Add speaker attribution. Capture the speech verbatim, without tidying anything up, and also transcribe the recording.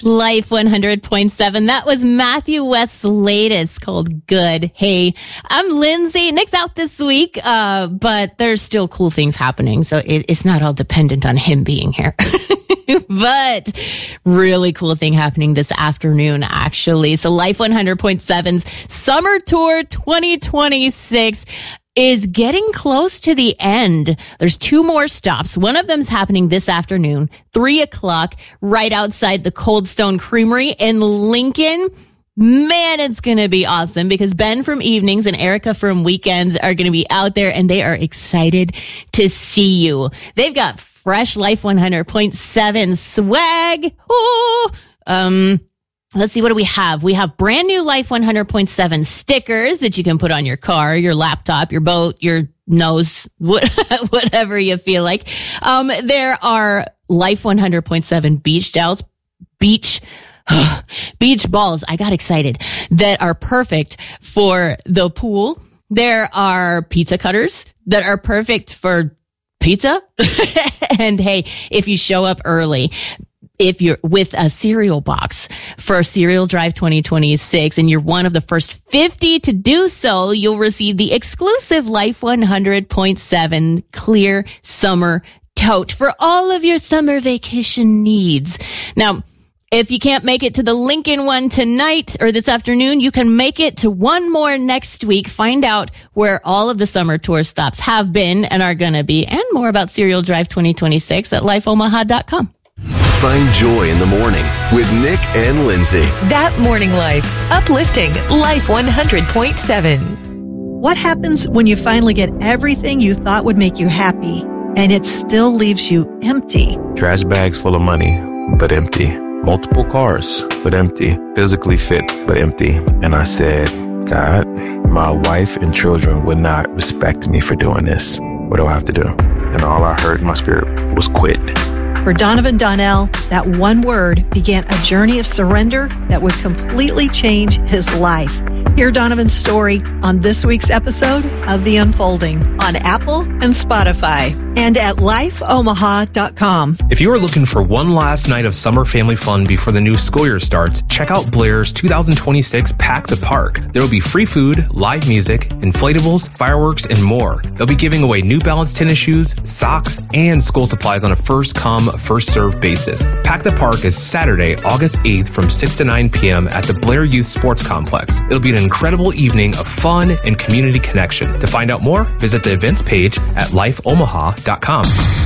Speaker 1: Life one hundred point seven. That was Matthew West's latest called Good. Hey, I'm Lindsay. Nick's out this week, uh, but there's still cool things happening. So it, it's not all dependent on him being here. But really cool thing happening this afternoon, actually. So Life one hundred point seven's Summer Tour twenty twenty-six is getting close to the end. There's two more stops. One of them's happening this afternoon, three o'clock, right outside the Cold Stone Creamery in Lincoln. Man, it's going to be awesome because Ben from Evenings and Erica from Weekends are going to be out there and they are excited to see you. They've got fresh Life one hundred point seven swag. Ooh, um, let's see, what do we have? We have brand new Life one hundred point seven stickers that you can put on your car, your laptop, your boat, your nose, whatever you feel like. Um, there are Life one hundred point seven beach towels, beach, beach balls. I got excited that are perfect for the pool. There are pizza cutters that are perfect for pizza. And hey, if you show up early, if you're with a cereal box for Cereal Drive twenty twenty-six and you're one of the first fifty to do so, you'll receive the exclusive Life one hundred point seven clear summer tote for all of your summer vacation needs. Now, if you can't make it to the Lincoln one tonight or this afternoon, you can make it to one more next week. Find out where all of the summer tour stops have been and are going to be, and more about Cereal Drive twenty twenty-six at life omaha dot com.
Speaker 2: Find joy in the morning with Nick and Lindsay.
Speaker 3: That Morning Life. Uplifting Life one hundred point seven.
Speaker 4: What happens when you finally get everything you thought would make you happy and it still leaves you empty?
Speaker 5: Trash bags full of money, but empty. Multiple cars, but empty. Physically fit, but empty. And I said, God, my wife and children would not respect me for doing this. What do I have to do? And all I heard in my spirit was quit.
Speaker 4: For Donovan Donnell, that one word began a journey of surrender that would completely change his life. Hear Donovan's story on this week's episode of The Unfolding on Apple and Spotify and at life omaha dot com.
Speaker 6: If you are looking for one last night of summer family fun before the new school year starts, check out Blair's two thousand twenty-six Pack the Park. There will be free food, live music, inflatables, fireworks, and more. They'll be giving away New Balance tennis shoes, socks, and school supplies on a first-come, first-served basis. Pack the Park is Saturday, August eighth from six to nine p.m. at the Blair Youth Sports Complex. It'll be an incredible evening of fun and community connection. To find out more, visit the events page at life omaha dot com.